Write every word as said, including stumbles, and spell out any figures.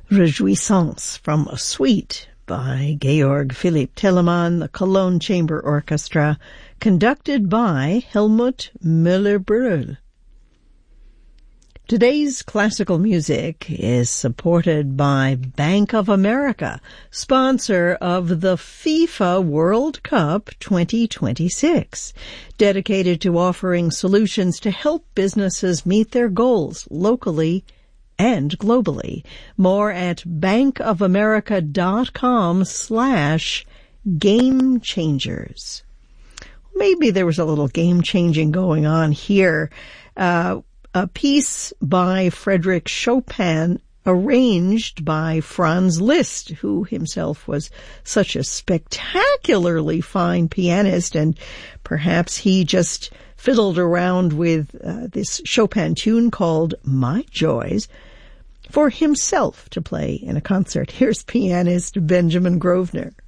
Réjouissance from a suite by Georg Philipp Telemann, the Cologne Chamber Orchestra, conducted by Helmut Müller-Brühl. Today's classical music is supported by Bank of America, sponsor of the FIFA World Cup twenty twenty-six, dedicated to offering solutions to help businesses meet their goals locally and globally. More at bankofamerica.com slash game changers. Maybe there was a little game changing going on here. Uh, a piece by Frédéric Chopin arranged by Franz Liszt, who himself was such a spectacularly fine pianist, and perhaps he just fiddled around with uh, this Chopin tune called My Joys for himself to play in a concert. Here's pianist Benjamin Grosvenor.